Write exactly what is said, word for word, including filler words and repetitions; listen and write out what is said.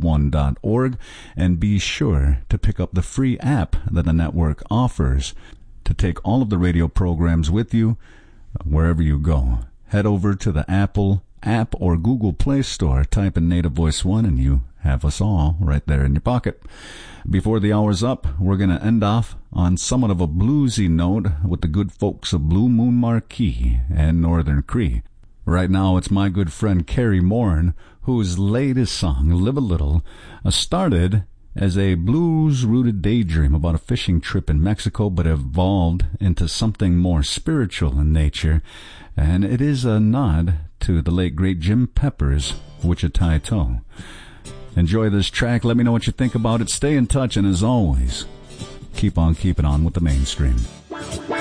one dot org, and be sure to pick up the free app that the network offers to take all of the radio programs with you wherever you go. Head over to the Apple App or Google Play Store, type in Native Voice One, and you have us all right there in your pocket. Before the hour's up, we're going to end off on somewhat of a bluesy note with the good folks of Blue Moon Marquee and Northern Cree. Right now, it's my good friend Kerry Morin, whose latest song, Live a Little, uh, started as a blues-rooted daydream about a fishing trip in Mexico, but evolved into something more spiritual in nature. And it is a nod to the late, great Jim Pepper's Wichita Toe. Enjoy this track. Let me know what you think about it. Stay in touch, and as always, keep on keeping on with the mainstream.